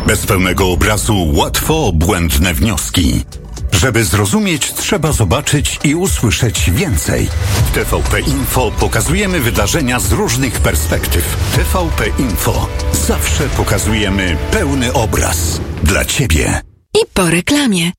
Bez pełnego obrazu łatwo błędne wnioski. Żeby zrozumieć, trzeba zobaczyć i usłyszeć więcej. W TVP Info pokazujemy wydarzenia z różnych perspektyw. TVP Info. Zawsze pokazujemy pełny obraz. Dla Ciebie. I po reklamie.